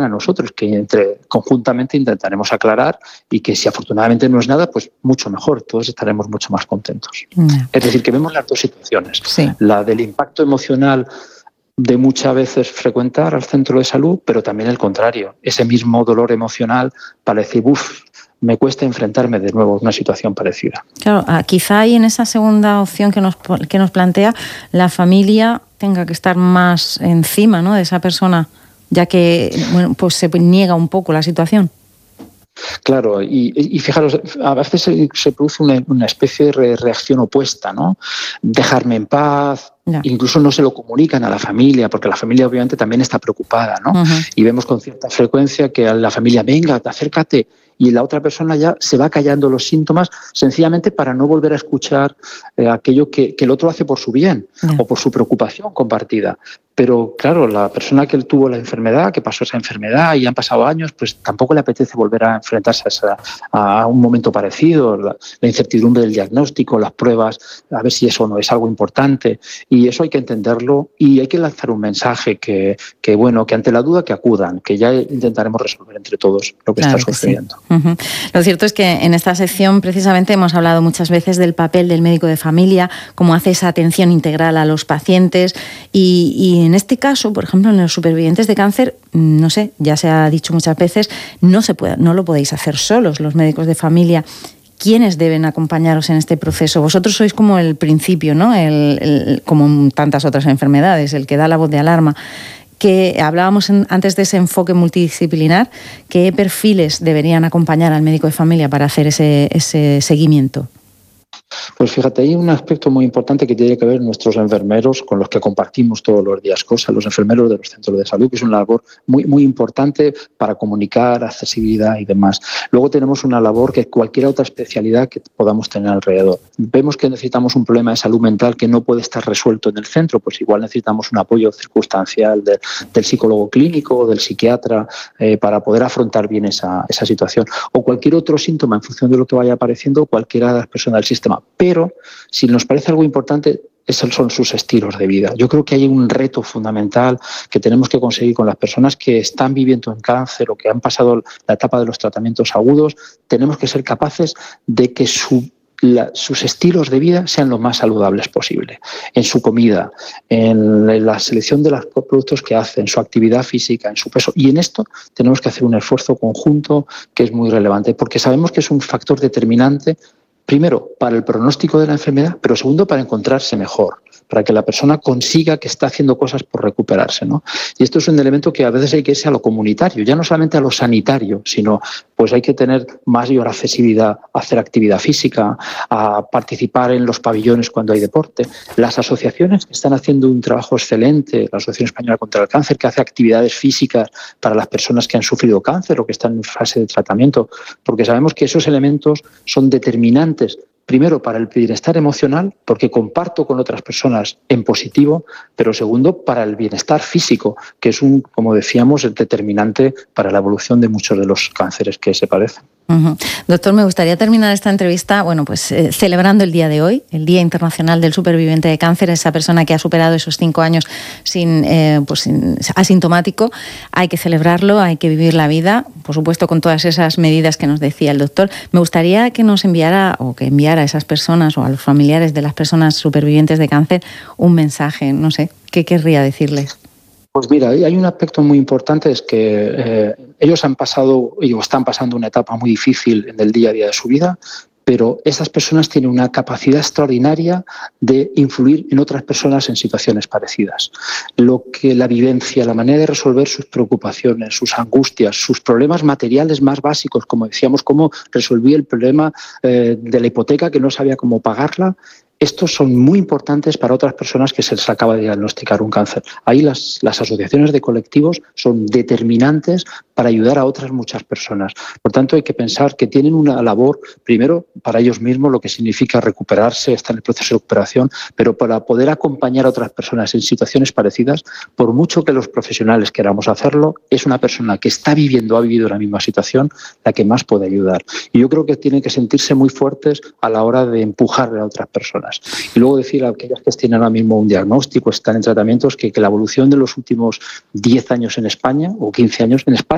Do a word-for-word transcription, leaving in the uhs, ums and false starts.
a nosotros, que entre conjuntamente intentaremos aclarar y que si afortunadamente no es nada, pues mucho mejor, todos estaremos mucho más contentos. Yeah. Es decir, que vemos las dos situaciones, Sí. la del impacto emocional de muchas veces frecuentar al centro de salud, pero también el contrario, ese mismo dolor emocional para decir, uff, me cuesta enfrentarme de nuevo a una situación parecida. Claro, quizá ahí en esa segunda opción que nos, que nos plantea, la familia tenga que estar más encima, ¿no?, de esa persona, ya que bueno, pues se niega un poco la situación. Claro, y, y fijaros, a veces se, se produce una, una especie de reacción opuesta, ¿no? Dejarme en paz, ya. Incluso no se lo comunican a la familia, porque la familia obviamente también está preocupada, ¿no? Uh-huh. Y vemos con cierta frecuencia que a la familia, venga, acércate, y la otra persona ya se va callando los síntomas sencillamente para no volver a escuchar eh, aquello que, que el otro hace por su bien yeah. o por su preocupación compartida. Pero claro, la persona que tuvo la enfermedad, que pasó esa enfermedad y han pasado años, pues tampoco le apetece volver a enfrentarse a, esa, a un momento parecido, la, la incertidumbre del diagnóstico, las pruebas, a ver si eso no es algo importante. Y eso hay que entenderlo y hay que lanzar un mensaje que, que bueno, que ante la duda que acudan, que ya intentaremos resolver entre todos lo que claro está sucediendo. Sí. Uh-huh. Lo cierto es que en esta sección precisamente hemos hablado muchas veces del papel del médico de familia, cómo hace esa atención integral a los pacientes y, y en este caso, por ejemplo, en los supervivientes de cáncer, no sé, ya se ha dicho muchas veces, no se puede, no lo podéis hacer solos los médicos de familia. ¿Quiénes deben acompañaros en este proceso? Vosotros sois como el principio, ¿no? El, el, como en tantas otras enfermedades, el que da la voz de alarma. Que hablábamos en, antes de ese enfoque multidisciplinar, ¿qué perfiles deberían acompañar al médico de familia para hacer ese, ese seguimiento? Pues fíjate, hay un aspecto muy importante que tiene que ver nuestros enfermeros con los que compartimos todos los días cosas, los enfermeros de los centros de salud, que es una labor muy, muy importante para comunicar, accesibilidad y demás. Luego tenemos una labor que cualquier otra especialidad que podamos tener alrededor. Vemos que necesitamos un problema de salud mental que no puede estar resuelto en el centro, pues igual necesitamos un apoyo circunstancial de, del psicólogo clínico o del psiquiatra eh, para poder afrontar bien esa, esa situación. O cualquier otro síntoma en función de lo que vaya apareciendo, cualquiera de las personas del sistema. Pero si nos parece algo importante, esos son sus estilos de vida. Yo creo que hay un reto fundamental que tenemos que conseguir con las personas que están viviendo en cáncer o que han pasado la etapa de los tratamientos agudos. Tenemos que ser capaces de que su La, sus estilos de vida sean lo más saludables posible, en su comida, en la selección de los productos que hacen, en su actividad física, en su peso. Y en esto tenemos que hacer un esfuerzo conjunto que es muy relevante, porque sabemos que es un factor determinante, primero, para el pronóstico de la enfermedad, pero segundo, para encontrarse mejor, para que la persona consiga que está haciendo cosas por recuperarse, ¿no? Y esto es un elemento que a veces hay que irse a lo comunitario, ya no solamente a lo sanitario, sino pues hay que tener mayor accesibilidad a hacer actividad física, a participar en los pabellones cuando hay deporte. Las asociaciones que están haciendo un trabajo excelente, la Asociación Española contra el Cáncer, que hace actividades físicas para las personas que han sufrido cáncer o que están en fase de tratamiento, porque sabemos que esos elementos son determinantes, primero, para el bienestar emocional, porque comparto con otras personas en positivo, pero segundo, para el bienestar físico, que es un, como decíamos, el determinante para la evolución de muchos de los cánceres que se padecen. Uh-huh. Doctor, me gustaría terminar esta entrevista, bueno, pues eh, celebrando el día de hoy, el Día Internacional del Superviviente de Cáncer, esa persona que ha superado esos cinco años sin, eh, pues, sin, asintomático. Hay que celebrarlo, hay que vivir la vida, por supuesto con todas esas medidas que nos decía el doctor. Me gustaría que nos enviara o que enviara a esas personas o a los familiares de las personas supervivientes de cáncer un mensaje, no sé, ¿qué querría decirles? Pues mira, hay un aspecto muy importante, es que eh, ellos han pasado y están pasando una etapa muy difícil en el día a día de su vida, pero esas personas tienen una capacidad extraordinaria de influir en otras personas en situaciones parecidas. Lo que la vivencia, la manera de resolver sus preocupaciones, sus angustias, sus problemas materiales más básicos, como decíamos, cómo resolví el problema eh, de la hipoteca que no sabía cómo pagarla, estos son muy importantes para otras personas que se les acaba de diagnosticar un cáncer. Ahí las, las asociaciones de colectivos son determinantes para ayudar a otras muchas personas. Por tanto, hay que pensar que tienen una labor, primero, para ellos mismos, lo que significa recuperarse, estar en el proceso de recuperación, pero para poder acompañar a otras personas en situaciones parecidas, por mucho que los profesionales queramos hacerlo, es una persona que está viviendo, ha vivido la misma situación, la que más puede ayudar. Y yo creo que tienen que sentirse muy fuertes a la hora de empujar a otras personas. Y luego decir a aquellas que tienen ahora mismo un diagnóstico, están en tratamientos, que, que la evolución de los últimos diez años en España o quince años en España